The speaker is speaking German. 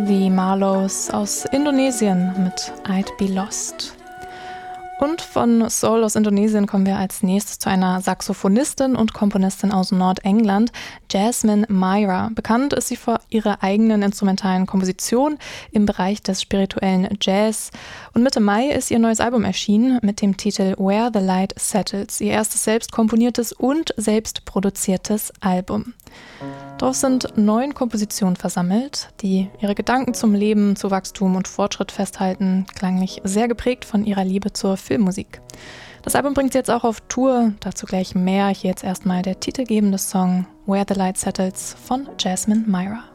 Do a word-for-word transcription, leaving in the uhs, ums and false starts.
The Marlows aus Indonesien mit I'd Be Lost. Und von Soul aus Indonesien kommen wir als nächstes zu einer Saxophonistin und Komponistin aus Nordengland, Jasmine Myra. Bekannt ist sie für ihre eigenen instrumentalen Kompositionen im Bereich des spirituellen Jazz. Und Mitte Mai ist ihr neues Album erschienen mit dem Titel Where the Light Settles, ihr erstes selbst komponiertes und selbst produziertes Album. Darauf sind neun Kompositionen versammelt, die ihre Gedanken zum Leben, zu Wachstum und Fortschritt festhalten, klanglich sehr geprägt von ihrer Liebe zur Filmmusik. Das Album bringt sie jetzt auch auf Tour, dazu gleich mehr. Hier jetzt erstmal der titelgebende Song Where the Light Settles von Jasmine Myra.